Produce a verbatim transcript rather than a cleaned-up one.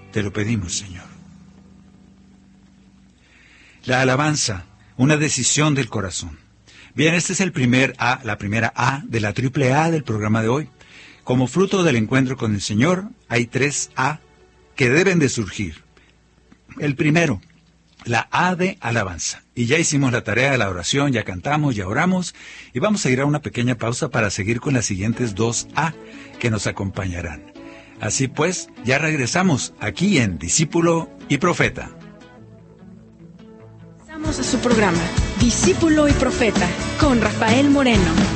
Te lo pedimos, Señor. La alabanza, una decisión del corazón. Bien, este es el primer A, la primera A de la triple A del programa de hoy. Como fruto del encuentro con el Señor, hay tres A que deben de surgir. El primero, la A de alabanza. Y ya hicimos la tarea de la oración, ya cantamos, ya oramos, y vamos a ir a una pequeña pausa para seguir con las siguientes dos A que nos acompañarán. Así pues, ya regresamos aquí en Discípulo y Profeta. Vamos a su programa, Discípulo y Profeta, con Rafael Moreno.